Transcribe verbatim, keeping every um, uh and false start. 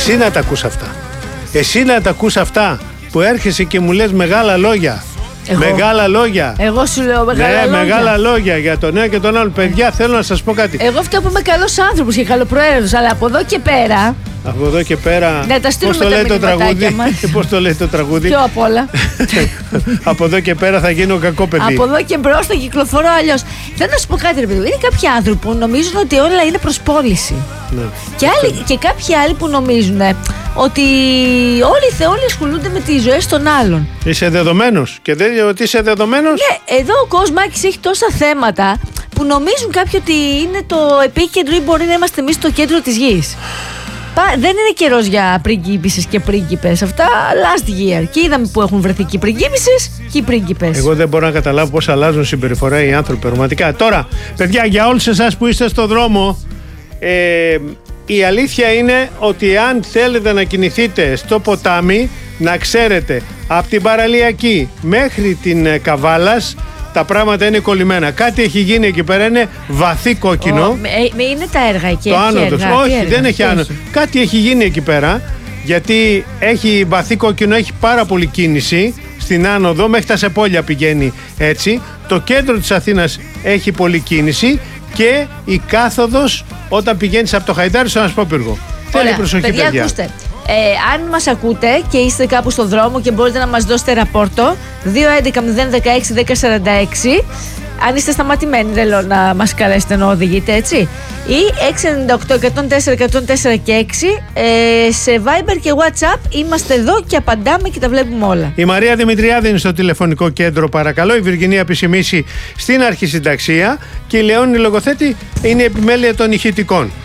Εσύ να τα ακούς αυτά. Εσύ να τα ακούς αυτά που έρχεσαι και μου λες μεγάλα λόγια. Εγώ. Μεγάλα λόγια. Εγώ σου λέω μεγάλα ναι, λόγια. Μεγάλα λόγια για τον ένα και τον άλλο. Παιδιά, θέλω να σας πω κάτι. Εγώ αυτό που είμαι καλός άνθρωπος και καλοπροαίρετος, αλλά από εδώ και πέρα. Από εδώ και πέρα. Ναι, τα πώς το λέει το τραγούδι. Πώς το λέει το τραγούδι. Πιο απ' όλα. Από εδώ και πέρα θα γίνω κακό παιδί. Από εδώ και μπρος θα κυκλοφορώ αλλιώς. Θέλω να σου πω κάτι, ρε παιδί. Είναι κάποιοι άνθρωποι που νομίζουν ότι όλα είναι προσπόληση. Ναι. Και, άλλοι, και κάποιοι άλλοι που νομίζουν ότι όλοι, όλοι ασχολούνται με τις ζωές των άλλων. Είσαι δεδομένος. Και δεν ότι είσαι δεδομένος. Ναι, εδώ ο Κοσμάκης έχει τόσα θέματα που νομίζουν κάποιοι ότι είναι το επίκεντρο ή μπορεί να είμαστε εμείς το κέντρο της γης. Δεν είναι καιρός για πριγκίπισσες και πρίγκιπες. Αυτά last year. Και είδαμε που έχουν βρεθεί και οι πριγκίπισσες και οι πρίγκιπες. Εγώ δεν μπορώ να καταλάβω πώς αλλάζουν συμπεριφορά οι άνθρωποι πραγματικά. Τώρα, παιδιά, για όλους εσάς που είστε στο δρόμο, ε, η αλήθεια είναι ότι αν θέλετε να κινηθείτε στο ποτάμι, να ξέρετε, από την Παραλιακή μέχρι την Καβάλας, τα πράγματα είναι κολλημένα. Κάτι έχει γίνει εκεί πέρα, είναι βαθύ κόκκινο. Oh, με, με είναι τα έργα εκεί. Το άνοδος. Όχι, έργα, δεν έχει άνοδο. Κάτι έχει γίνει εκεί πέρα, γιατί έχει βαθύ κόκκινο, έχει πάρα πολύ κίνηση στην άνοδο, μέχρι τα Σεπόλια πηγαίνει έτσι. Το κέντρο της Αθήνας έχει πολλή κίνηση και η κάθοδος όταν πηγαίνεις από το Χαϊδάρι στον Ασπόπυργο. Θέλει προσοχή, παιδιά. παιδιά. Ακούστε. Ε, αν μας ακούτε και είστε κάπου στον δρόμο και μπορείτε να μας δώσετε ραπόρτο, δύο έντεκα μηδέν δεκαέξι δέκα σαράντα έξι. Αν είστε σταματημένοι, δεν λέω να μας καλέσετε να οδηγείτε, έτσι. Ή έξι εννιά οκτώ εκατόν τέσσερα εκατόν τέσσερα και έξι. Ε, σε Viber και WhatsApp είμαστε εδώ και απαντάμε και τα βλέπουμε όλα. Η Μαρία Δημητριάδη είναι στο τηλεφωνικό κέντρο, παρακαλώ. Η Βυργινία Πισημίση στην αρχισυνταξία. Και η Λεόνη Λογοθέτη είναι η επιμέλεια των ηχητικών.